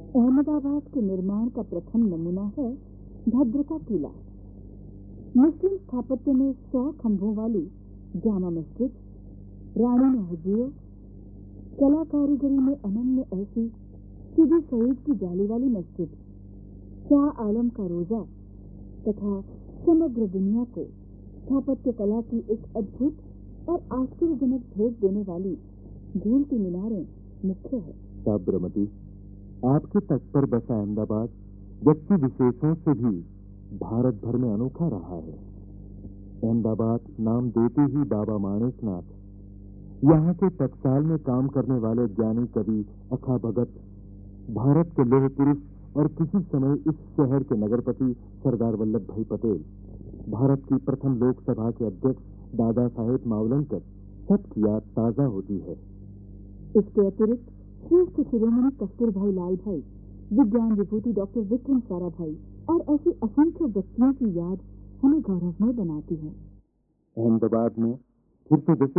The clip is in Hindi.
अहमदाबाद के निर्माण का प्रथम नमूना है भद्र का किला। मुस्लिम स्थापत्य में 100 खंभों वाली जामा मस्जिद, रानी महजियो, कला कारीगरी में अनन्य ऐसी सीधी सईद की जाली वाली मस्जिद, शाह आलम का रोजा तथा समग्र दुनिया को स्थापत्य कला की एक अद्भुत और आश्चर्यजनक भेंट देने वाली झूलती मीनारें मुख्य है। साबरमती, आपके तट पर बसा अहमदाबाद व्यक्ति विशेषों से भी भारत भर में अनोखा रहा है। अहमदाबाद नाम देते ही बाबा माणिकनाथ, यहाँ के टकसाल में काम करने वाले ज्ञानी कवि अखा भगत, भारत के लौह पुरुष और किसी समय इस शहर के नगरपति सरदार वल्लभ भाई पटेल, भारत की प्रथम लोकसभा के अध्यक्ष दादा साहेब मावलंकर सबकी याद ताजा होती है। इसके अतिरिक्त श्रेष्ठ शिरोमणि कस्तूरभाई लाल भाई, विज्ञान विभूति डॉक्टर विक्रम साराभाई और ऐसी असंख्य व्यक्तियों की याद हमें गौरवमय बनाती है। अहमदाबाद में फिर से जैसे